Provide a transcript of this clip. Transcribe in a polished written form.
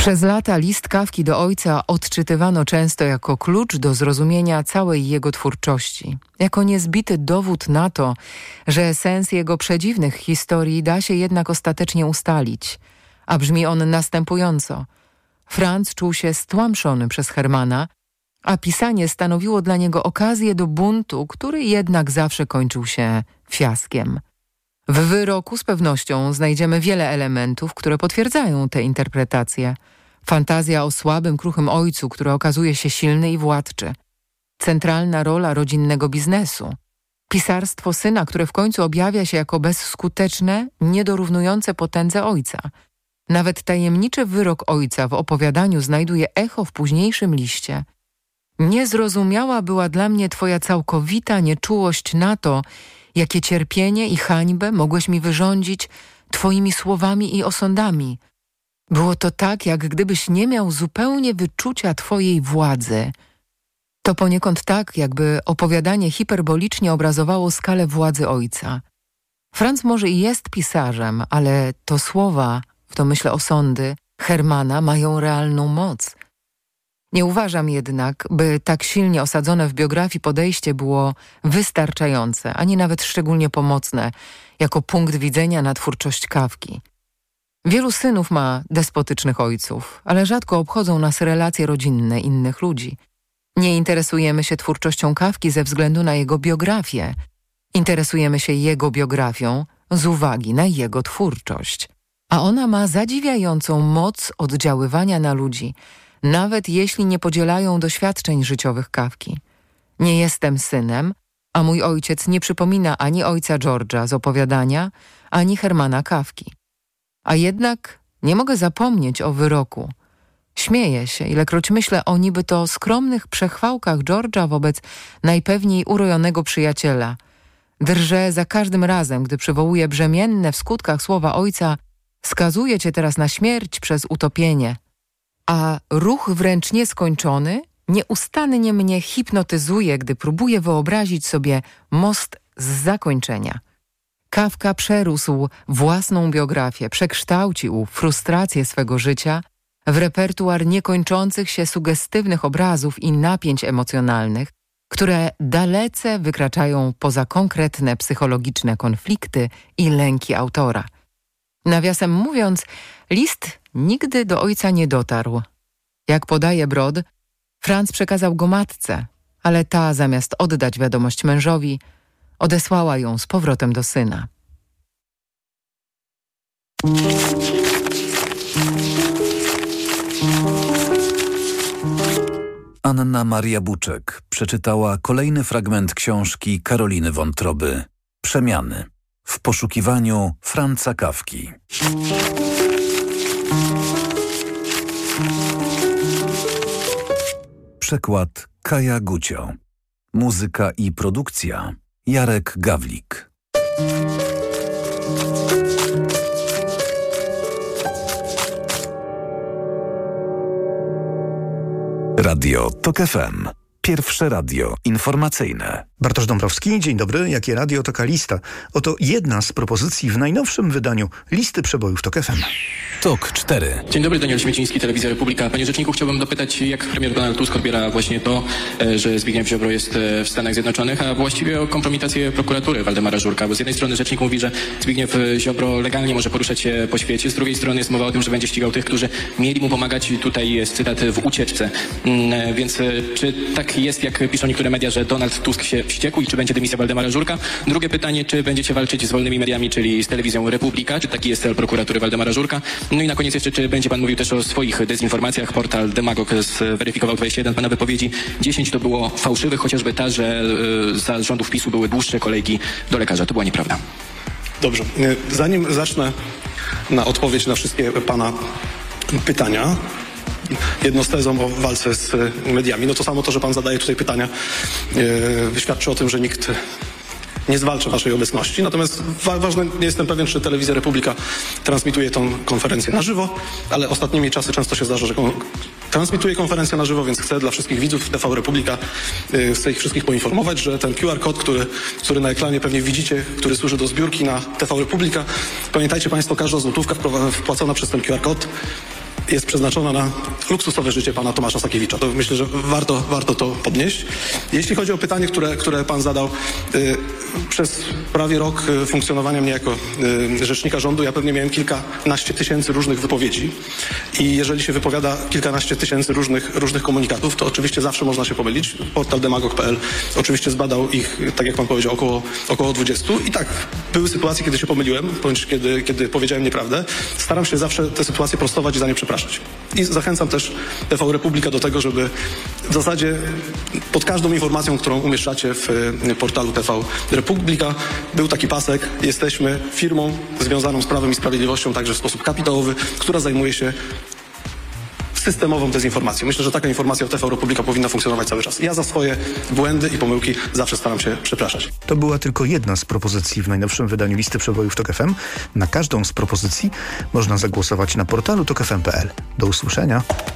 Przez lata list Kafki do ojca odczytywano często jako klucz do zrozumienia całej jego twórczości, jako niezbity dowód na to, że sens jego przedziwnych historii da się jednak ostatecznie ustalić, a brzmi on następująco. Franz czuł się stłamszony przez Hermana, a pisanie stanowiło dla niego okazję do buntu, który jednak zawsze kończył się fiaskiem. W wyroku z pewnością znajdziemy wiele elementów, które potwierdzają tę interpretację. Fantazja o słabym, kruchym ojcu, który okazuje się silny i władczy. Centralna rola rodzinnego biznesu. Pisarstwo syna, które w końcu objawia się jako bezskuteczne, niedorównujące potędze ojca. Nawet tajemniczy wyrok ojca w opowiadaniu znajduje echo w późniejszym liście. Niezrozumiała była dla mnie twoja całkowita nieczułość na to, jakie cierpienie i hańbę mogłeś mi wyrządzić twoimi słowami i osądami. Było to tak, jak gdybyś nie miał zupełnie wyczucia twojej władzy. To poniekąd tak, jakby opowiadanie hiperbolicznie obrazowało skalę władzy ojca. Franz może i jest pisarzem, ale to słowa, w domyśle osądy, Hermana mają realną moc. Nie uważam jednak, by tak silnie osadzone w biografii podejście było wystarczające, ani nawet szczególnie pomocne, jako punkt widzenia na twórczość Kafki. Wielu synów ma despotycznych ojców, ale rzadko obchodzą nas relacje rodzinne innych ludzi. Nie interesujemy się twórczością Kafki ze względu na jego biografię. Interesujemy się jego biografią z uwagi na jego twórczość. A ona ma zadziwiającą moc oddziaływania na ludzi, nawet jeśli nie podzielają doświadczeń życiowych Kafki. Nie jestem synem, a mój ojciec nie przypomina ani ojca George'a z opowiadania, ani Hermana Kafki. A jednak nie mogę zapomnieć o wyroku. Śmieję się, ilekroć myślę o niby to skromnych przechwałkach George'a wobec najpewniej urojonego przyjaciela. Drżę za każdym razem, gdy przywołuję brzemienne w skutkach słowa ojca „skazuje cię teraz na śmierć przez utopienie”. A ruch wręcz nieskończony nieustannie mnie hipnotyzuje, gdy próbuję wyobrazić sobie most z zakończenia. Kafka przerósł własną biografię, przekształcił frustrację swego życia w repertuar niekończących się sugestywnych obrazów i napięć emocjonalnych, które dalece wykraczają poza konkretne psychologiczne konflikty i lęki autora. Nawiasem mówiąc, list nigdy do ojca nie dotarł. Jak podaje Brod, Franz przekazał go matce, ale ta zamiast oddać wiadomość mężowi, odesłała ją z powrotem do syna. Anna Maria Buczek przeczytała kolejny fragment książki Karoliny Wątroby „Przemiany” w poszukiwaniu Franza Kafki. Przekład Kaja Gucio. Muzyka i produkcja Jarek Gawlik. Radio TOK FM. Pierwsze radio informacyjne. Bartosz Dąbrowski, dzień dobry. Jakie radio, taka lista. Oto jedna z propozycji w najnowszym wydaniu listy przebojów TOK FM. TOK 4. Dzień dobry, Daniel Śmieciński, Telewizja Republika. Panie rzeczniku, chciałbym dopytać, jak premier Donald Tusk odbiera właśnie to, że Zbigniew Ziobro jest w Stanach Zjednoczonych, a właściwie o kompromitację prokuratury Waldemara Żurka, bo z jednej strony rzecznik mówi, że Zbigniew Ziobro legalnie może poruszać się po świecie, z drugiej strony jest mowa o tym, że będzie ścigał tych, którzy mieli mu pomagać. Tutaj jest cytat: w ucieczce. Więc czy tak jest, jak piszą niektóre media, że Donald Tusk się wściekł i czy będzie dymisja Waldemara Żurka? Drugie pytanie, czy będziecie walczyć z wolnymi mediami, czyli z Telewizją Republika? Czy taki jest cel prokuratury Waldemara Żurka? No i na koniec jeszcze, czy będzie pan mówił też o swoich dezinformacjach? Portal Demagog zweryfikował 21 pana wypowiedzi. 10 to było fałszywych, chociażby ta, że za rządów PiS-u były dłuższe kolejki do lekarza. To była nieprawda. Dobrze. Zanim zacznę na odpowiedź na wszystkie pana pytania, jedno z tezą o walce z mediami, no to samo to, że pan zadaje tutaj pytania, świadczy o tym, że nikt nie zwalcza waszej obecności. Natomiast ważne, nie jestem pewien, czy Telewizja Republika transmituje tą konferencję na żywo, ale ostatnimi czasy często się zdarza, że transmituje konferencję na żywo, więc chcę dla wszystkich widzów TV Republika, chcę ich wszystkich poinformować, że ten QR kod, który na ekranie pewnie widzicie, który służy do zbiórki na TV Republika, pamiętajcie państwo, każda złotówka wpłacona przez ten QR kod jest przeznaczona na luksusowe życie pana Tomasza Sakiewicza. To myślę, że warto to podnieść. Jeśli chodzi o pytanie, które pan zadał, przez prawie rok funkcjonowania mnie jako rzecznika rządu, ja pewnie miałem kilkanaście tysięcy różnych wypowiedzi i jeżeli się wypowiada kilkanaście tysięcy różnych komunikatów, to oczywiście zawsze można się pomylić. Portal demagog.pl oczywiście zbadał ich, tak jak pan powiedział, około 20 i tak, były sytuacje, kiedy się pomyliłem, bądź kiedy powiedziałem nieprawdę. Staram się zawsze te sytuacje prostować i za nie przepraszać. I zachęcam też TV Republika do tego, żeby w zasadzie pod każdą informacją, którą umieszczacie w portalu TV Republika, był taki pasek. Jesteśmy firmą związaną z Prawem i Sprawiedliwością, także w sposób kapitałowy, która zajmuje się systemową dezinformacją. Myślę, że taka informacja w TV Republika powinna funkcjonować cały czas. Ja za swoje błędy i pomyłki zawsze staram się przepraszać. To była tylko jedna z propozycji w najnowszym wydaniu Listy Przebojów TOK FM. Na każdą z propozycji można zagłosować na portalu tokfm.pl. Do usłyszenia.